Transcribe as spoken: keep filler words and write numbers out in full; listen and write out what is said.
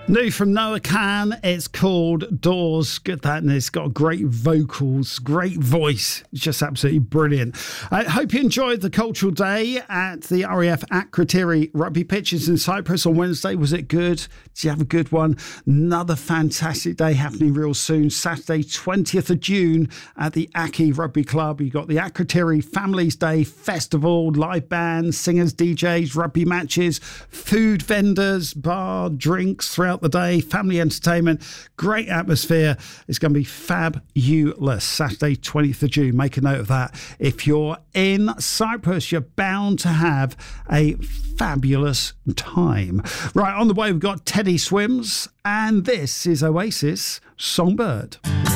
New from Noah Kahan, it's called Doors. Good that, and it's got great vocals, great voice. It's just absolutely brilliant. I hope you enjoyed the Cultural Day at the R A F Akrotiri rugby pitches in Cyprus on Wednesday. Was it good? Did you have a good one? Another fantastic day happening real soon. Saturday, twentieth of June at the Aki Rugby Club. You've got the Akrotiri Families Day Festival, live bands, singers, D Js, rugby matches, food vendors, bar, drinks throughout the day, family entertainment, great atmosphere. It's going to be fabulous. Saturday, twentieth of June. Make a note of that. If you're in Cyprus, you're bound to have a fabulous time. Right, on the way, we've got Teddy Swims, and this is Oasis Songbird.